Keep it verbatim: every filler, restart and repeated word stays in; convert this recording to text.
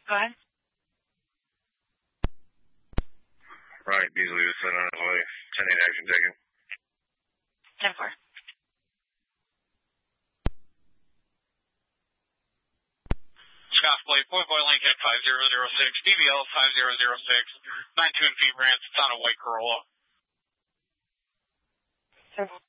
Go ahead. Right, Beasley was sent on his way. ten eight action taken. ten four. Scott Blade, Boy Boy Lincoln five zero zero six, D B L five zero zero six, nine two in feet ramps, it's on a white Corolla. Several.